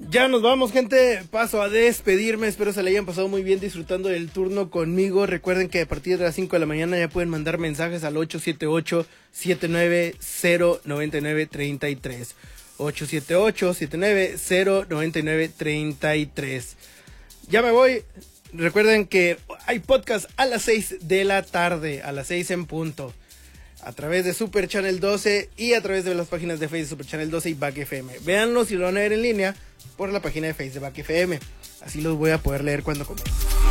Ya nos vamos, gente. Paso a despedirme. Espero se le hayan pasado muy bien disfrutando del turno conmigo. Recuerden que a partir de las 5 de la mañana ya pueden mandar mensajes al 878-790-9933. 878-790-9933. Ya me voy. Recuerden que hay podcast a las 6 de la tarde, a las 6 en punto, a través de Super Channel 12 y a través de las páginas de Facebook de Super Channel 12 y Back FM. Véanlo si lo van a ver en línea por la página de Facebook de Back FM. Así los voy a poder leer cuando comiencen.